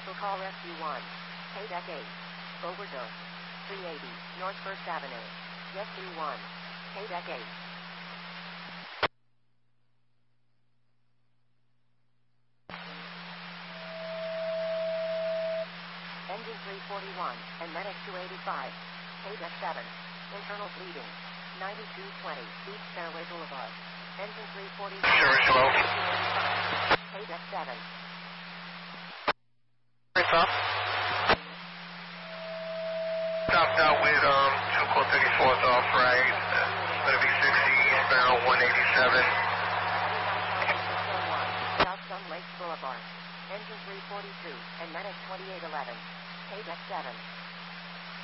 Commercial Call Rescue 1. Paydeck 8. Overdose. 380 North 1st Avenue. Yes, 1. Paydeck 8. Engine 341, and medic 285. Paydeck 7. Internal bleeding. 9220 East Fairway Boulevard. Engine 341. Hello. Paydeck 7. What's up? Stopped out with 2 call 34th off right. It's going to be 60 eastbound 187. South Sun Lakes Boulevard. Engine 342, and medic 2811. Paydeck 7.